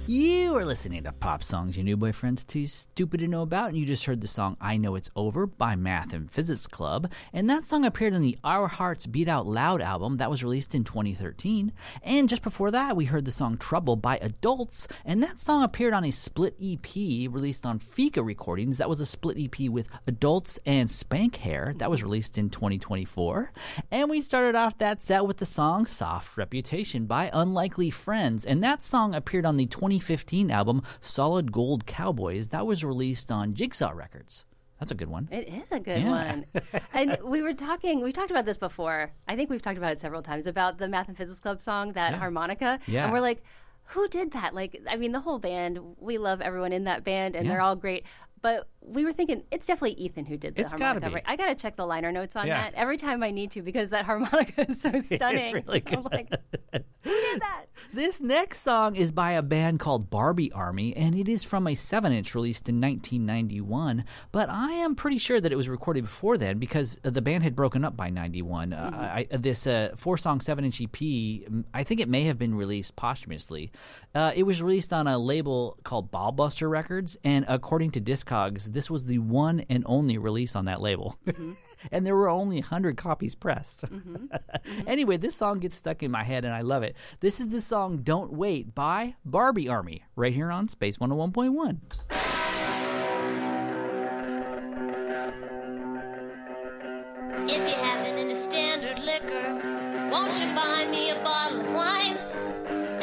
You are listening to Pop Songs Your New Boyfriend's Too Stupid to Know About, and you just heard the song I Know It's Over by Math and Physics Club, and that song appeared on the Our Hearts Beat Out Loud album that was released in 2013, and just before that we heard the song Trouble by Adults, and that song appeared on a split EP released on Fika Recordings. That was a split EP with Adults and Spank Hair that was released in 2024, and we started off that set with the song Soft Reputation by Unlikely Friends, and that song appeared on the 2015 album Solid Gold Cowboys that was released on Jigsaw Records. That's a good one. It is a good one. And we talked about this before. I think we've talked about it several times, about the Math and Physics Club song, that harmonica. Yeah. And we're like, who did that? Like, I mean, the whole band, we love everyone in that band, and they're all great. But we were thinking, it's definitely Ethan who did the harmonica. Gotta be. I got to check the liner notes on that every time I need to, because that harmonica is so stunning. It's really good. I'm like, who did that? This next song is by a band called Barbie Army, and it is from a 7-inch released in 1991, but I am pretty sure that it was recorded before then, because the band had broken up by 91. This 4-song 7-inch EP, I think it may have been released posthumously. It was released on a label called Ballbuster Records, and according to Discogs, this was the one and only release on that label. And there were only 100 copies pressed. Anyway, this song gets stuck in my head, and I love it. This is the song Don't Wait by Barbie Army, right here on Space 101.1.